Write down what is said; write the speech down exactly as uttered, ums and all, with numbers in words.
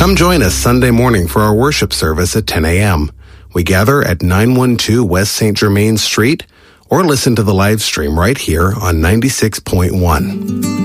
Come join us Sunday morning for our worship service at ten a.m. We gather at nine twelve West Saint Germain Street, or listen to the live stream right here on ninety-six point one.